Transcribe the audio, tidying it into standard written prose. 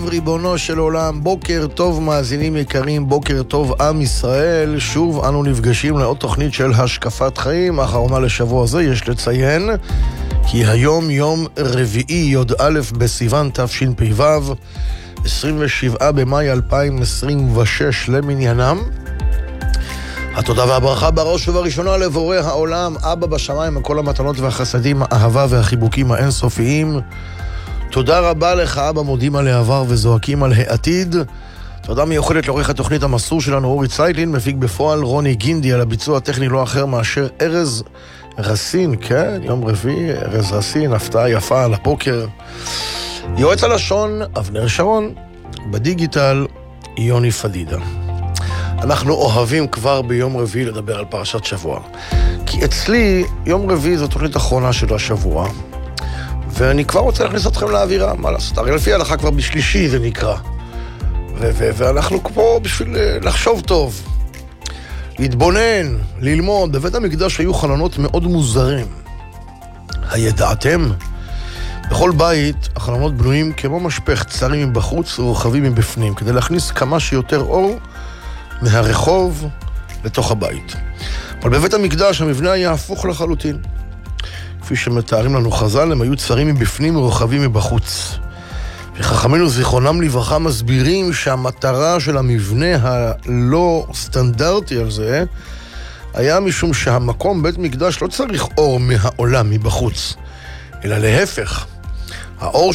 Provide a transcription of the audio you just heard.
ריבונו של עולם, בוקר טוב מאזינים יקרים, בוקר טוב עם ישראל. שוב אנו נפגשים לעוד תוכנית של השקפת חיים. האחרונה לשבוע זה. יש לציין כי היום יום רביעי י"א בסיוון תשפ"ו, 27 במאי 2026 למניינם. התודה והברכה בראש ובראשונה לבורא העולם, אבא בשמיים, על כל המתנות והחסדים, האהבה והחיבוקים האינסופיים. תודה רבה לך אבא, מודים על העבר וזועקים על העתיד. תודה מיוחדת לעורך התוכנית המסור שלנו אורי צייטלין, מפיק בפועל רוני גינדי, על הביצוע הטכני לא אחר מאשר ארז רסין. כן, יום רביעי, ארז רסין, הפתעה יפה על הבוקר. יועץ הלשון אבנר שרון, בדיגיטל יוני פדידה. אנחנו אוהבים כבר ביום רביעי לדבר על פרשת שבוע, כי אצלי יום רביעי זו תוכנית אחרונה של השבוע, ואני כבר רוצה להכניס אתכם לאווירה. מה לעשות? הרי לפי ההלכה כבר בשלישי זה נקרא, ואנחנו פה בשביל לחשוב טוב, להתבונן, ללמוד. בבית המקדש היו חלונות מאוד מוזרים. הידעתם? בכל בית החלונות בנויים כמו משפך, צרים מבחוץ ורחבים מבפנים, כדי להכניס כמה שיותר אור מהרחוב לתוך הבית. אבל בבית המקדש המבנה היה הפוך לחלוטין. כפי שמתארים לנו חז"ל, הם היו צרים מבפנים ורחבים מבחוץ. וחכמינו זיכרונם לברכה מסבירים שהמטרה של המבנה הלא סטנדרטי על זה היה משום שהמקום בית מקדש לא צריך אור מהעולם מבחוץ, אלא להפך. האור